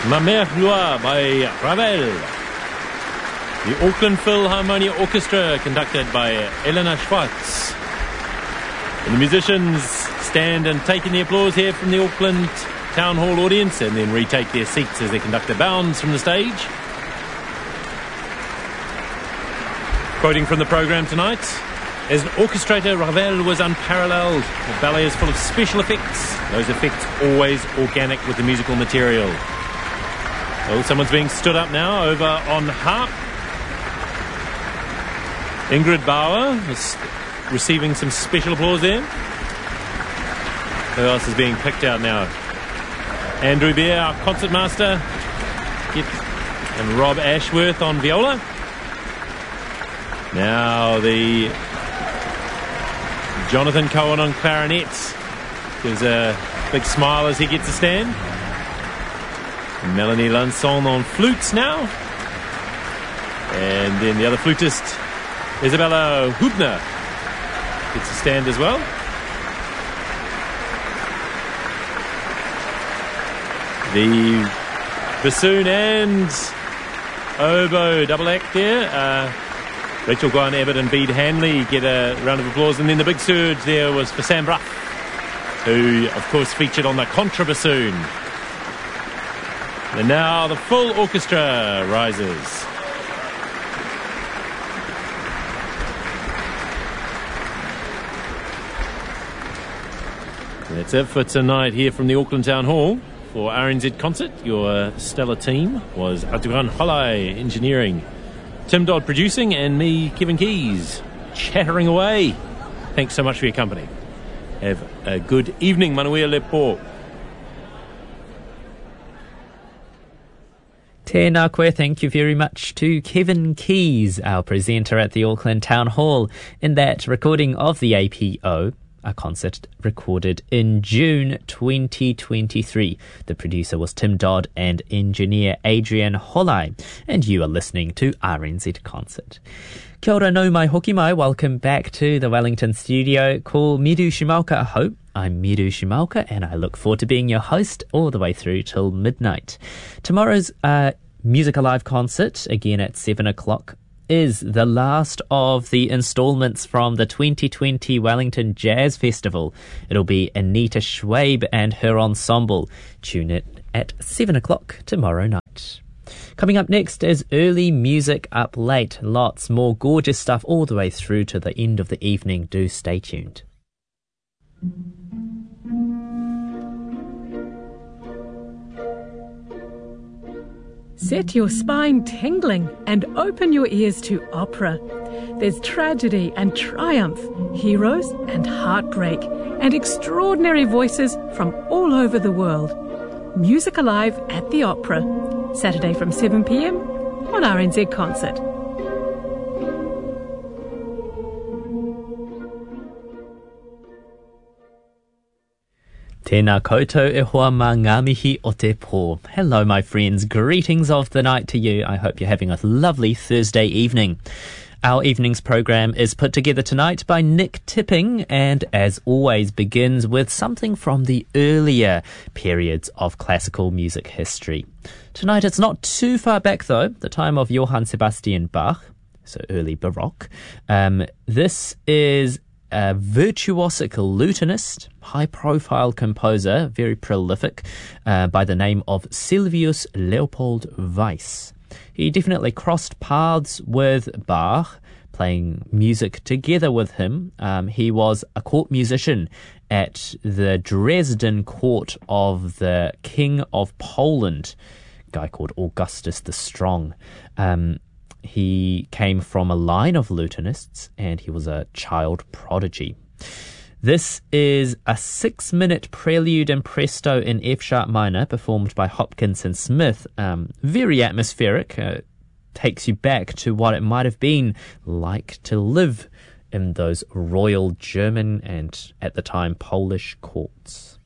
Ma Mère Gloire by Ravel. The Auckland Philharmonia Orchestra, conducted by Elena Schwartz. And the musicians stand and take in the applause here from the Auckland Town Hall audience, and then retake their seats as the conductor bounds from the stage. Quoting from the programme tonight, as an orchestrator, Ravel was unparalleled. The ballet is full of special effects, those effects always organic with the musical material. Well, someone's being stood up now over on harp. Ingrid Bauer is receiving some special applause there. Who else is being picked out now? Andrew Beer, our concertmaster, and Rob Ashworth on viola. Now the Jonathan Cohen on clarinet gives a big smile as he gets a stand. Melanie Lanson on flutes now. And then the other flutist, Isabella Hubner, gets a stand as well. The bassoon and oboe double act there. Rachel Guyan-Abbott and Bede Hanley get a round of applause. And then the big surge there was for Sam Bruff, who, of course, featured on the contrabassoon. And now the full orchestra rises. That's it for tonight here from the Auckland Town Hall. For RNZ Concert, your stellar team was Aturan Holai engineering, Tim Dodd producing, and me, Kevin Keys, chattering away. Thanks so much for your company. Have a good evening, Manuia Lepo. Tēnā koe, thank you very much to Kevin Keys, our presenter at the Auckland Town Hall, in that recording of the APO, a concert recorded in June 2023. The producer was Tim Dodd and engineer Adrian Holai, and you are listening to RNZ Concert. Kia ora nau mai hoki mai, welcome back to the Wellington studio. Ko Miru Shimaoka ahau. I'm Miru Shimaoka, and I look forward to being your host all the way through till midnight. Tomorrow's Music Alive concert, again at 7 o'clock, is the last of the installments from the 2020 Wellington Jazz Festival. It'll be Anita Schwabe and her ensemble. Tune in at 7 o'clock tomorrow night. Coming up next is early music up late. Lots more gorgeous stuff all the way through to the end of the evening. Do stay tuned. Set your spine tingling and open your ears to opera. There's tragedy and triumph, heroes and heartbreak, and extraordinary voices from all over the world. Music Alive at the Opera, Saturday from 7 p.m. on RNZ Concert. Tēnā koutou e hoa mā ngā mihi o te pō. Hello, my friends. Greetings of the night to you. I hope you're having a lovely Thursday evening. Our evening's program is put together tonight by Nick Tipping, and as always begins with something from the earlier periods of classical music history. Tonight it's not too far back though, the time of Johann Sebastian Bach, so early Baroque. This is a virtuosic lutenist, high-profile composer, very prolific, by the name of Silvius Leopold Weiss. He definitely crossed paths with Bach, playing music together with him. He was a court musician at the Dresden court of the King of Poland, a guy called Augustus the Strong. He came from a line of lutenists, and he was a child prodigy. This is a 6-minute prelude and presto in F-sharp minor, performed by Hopkins and Smith. Very atmospheric, takes you back to what it might have been like to live in those royal German and, at the time, Polish courts.